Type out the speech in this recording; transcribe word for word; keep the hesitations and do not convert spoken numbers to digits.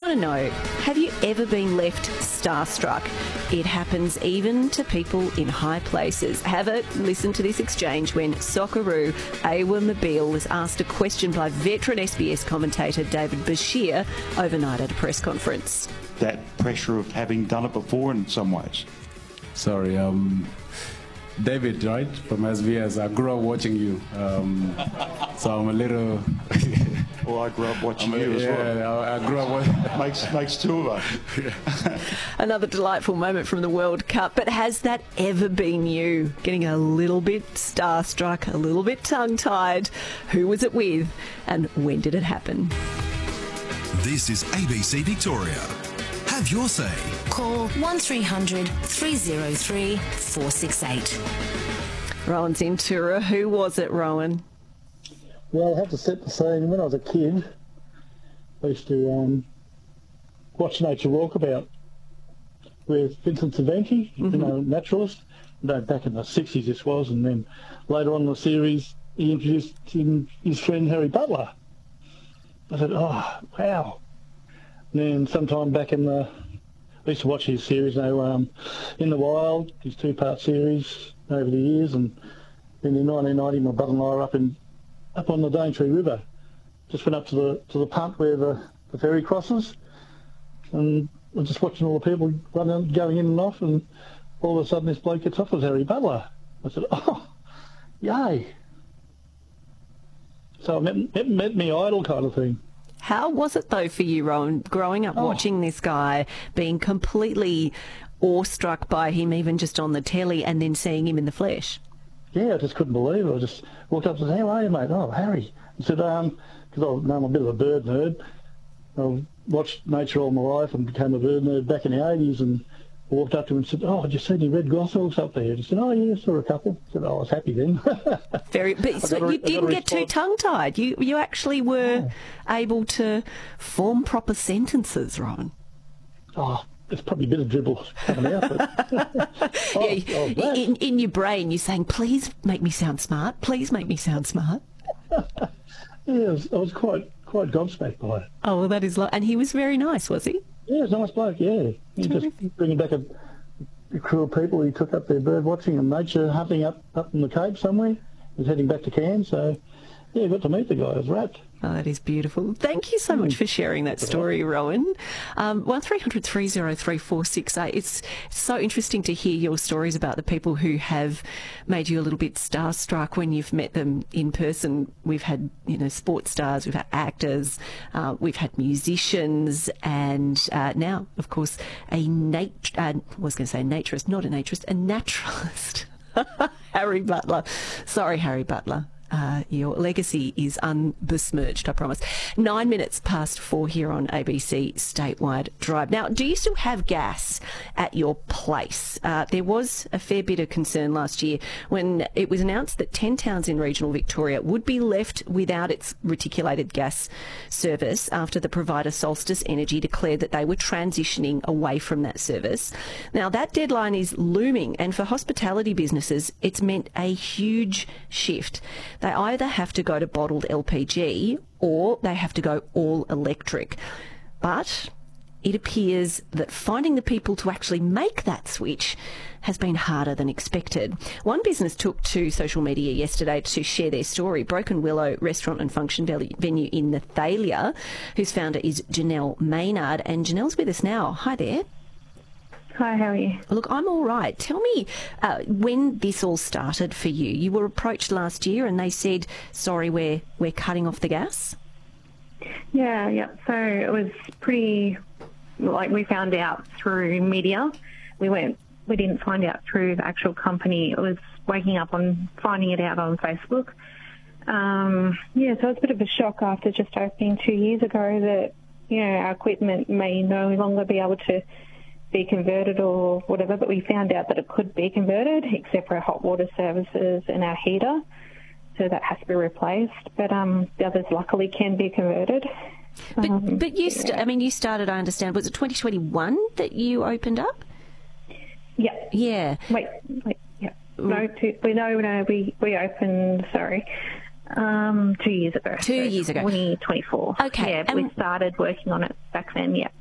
want to know, have you ever been left starstruck? It happens even to people in high places. Have a listen to this exchange when Socceroo Awa Mobile was asked a question by veteran S B S commentator David Bashir overnight at a press conference. That pressure of having done it before in some ways. Sorry, um, David, right, from S B S. I grew up watching you, um, so I'm a little... Well, I grew up watching I'm you a, as yeah, well. I, I grew up watching... makes, makes two of us. Another delightful moment from the World Cup, but has that ever been you? Getting a little bit starstruck, a little bit tongue-tied? Who was it with, and when did it happen? This is A B C Victoria. Have your say. Call one three hundred three oh three four six eight. Rowan's in Tura. Who was it, Rowan? Well, I have to set the scene. When I was a kid, I used to um, watch Nature Walkabout with Vincent Saventi, mm-hmm. you know, naturalist. No, back in the sixties this was, and then later on in the series, he introduced him, his friend Harry Butler. I said, oh, wow. And then sometime back in the... I used to watch his series, you know, um, In the Wild, his two-part series over the years, and then in nineteen ninety, my brother and I were up in up on the Daintree River. Just went up to the to the punt where the, the ferry crosses, and we're just watching all the people running, going in and off, and all of a sudden this bloke gets off with Harry Butler. I said, oh, yay. So I met, met, met me idol kind of thing. How was it, though, for you, Rowan, growing up oh. watching this guy, being completely awestruck by him, even just on the telly, and then seeing him in the flesh? Yeah, I just couldn't believe it. I just walked up and said, how are you, mate? Oh, Harry. I said, um, because I'm a bit of a bird nerd. I watched nature all my life and became a bird nerd back in the eighties, and I walked up to him and said, oh, did you see any red goshawks up there? He said, oh, yeah, saw a couple. I said, oh, I was happy then. Very, but so a, you didn't get too tongue-tied. You you actually were oh. able to form proper sentences, Rowan. Oh, there's probably a bit of dribble coming out. But oh, yeah, oh, in, in your brain, you're saying, please make me sound smart. Please make me sound smart. Yeah, I was, I was quite quite gobsmacked by it. Oh, well, that is... Lo- and he was very nice, was he? Yeah, he was a nice bloke, yeah. He just bringing back a, a crew of people. He took up their bird watching and nature hunting up, up in the Cape somewhere. He was heading back to Cairns, so yeah, got to meet the guy. I was wrapped. Oh, that is beautiful. Thank you so much for sharing that story, Rowan. Um, one three hundred three oh three four six eight. It's so interesting to hear your stories about the people who have made you a little bit starstruck when you've met them in person. We've had, you know, sports stars, we've had actors, uh, we've had musicians, and uh, now, of course, a nat- uh, I was going to say naturist, not a naturist, a naturalist. Harry Butler. Sorry, Harry Butler. Uh, your legacy is unbesmirched, I promise. Nine minutes past four here on A B C Statewide Drive. Now, do you still have gas at your place? Uh, there was a fair bit of concern last year when it was announced that ten towns in regional Victoria would be left without its reticulated gas service after the provider Solstice Energy declared that they were transitioning away from that service. Now, that deadline is looming, and for hospitality businesses, it's meant a huge shift. They either have to go to bottled L P G or they have to go all electric. But it appears that finding the people to actually make that switch has been harder than expected. One business took to social media yesterday to share their story. Broken Willow Restaurant and Function Venue in Nathalia, whose founder is Janelle Maynard. And Janelle's with us now. Hi there. Hi, how are you? Look, I'm all right. Tell me uh, when this all started for you. You were approached last year and they said, sorry, we're we're cutting off the gas? Yeah, yeah. So it was pretty, like we found out through media. We went, we didn't find out through the actual company. It was waking up on finding it out on Facebook. Um, yeah, so it was a bit of a shock after just opening two years ago that, you know, our equipment may no longer be able to be converted or whatever, but we found out that it could be converted except for our hot water services and our heater, so that has to be replaced. But um, the others luckily can be converted. But, um, but you, st- yeah. I mean, you started, I understand, was it twenty twenty-one that you opened up? Yeah. Yeah. Wait, wait, yeah. No, two, we no, no, we, we opened, sorry, um, two years ago. Two so years ago. twenty twenty-four. Okay. Yeah, but we started working on it back then, yeah.